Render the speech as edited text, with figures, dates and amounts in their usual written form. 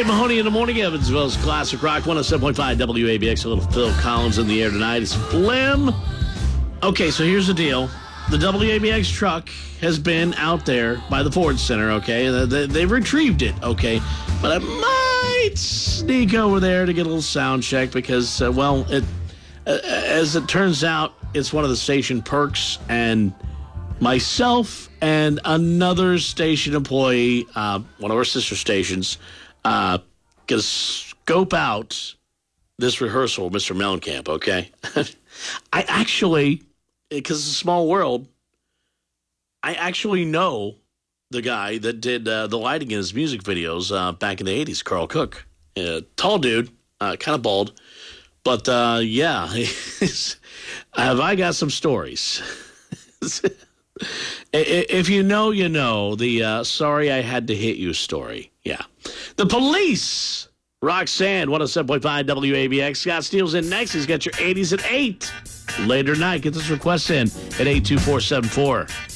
Dave Mahoney in the morning, as well as Classic Rock 107.5 WABX. A little Phil Collins in the air tonight. It's Blim. Okay, so here's the deal. The WABX truck has been out there by the Ford Center, okay? They've retrieved it, okay? But I might sneak over there to get a little sound check because, as it turns out, it's one of the station perks, and myself and another station employee, one of our sister stations, going to scope out this rehearsal, Mr. Mellencamp, okay? I actually, because it's a small world, I actually know the guy that did the lighting in his music videos back in the 80s, Carl Cook. Tall dude, kind of bald. But, yeah, have I got some stories. If you know, you know. The sorry I had to hit you story. Yeah. The Police. Roxanne, 107.5 WABX. Scott Steele's in next. He's got your 80s at 8. Later tonight. Get this request in at 82474.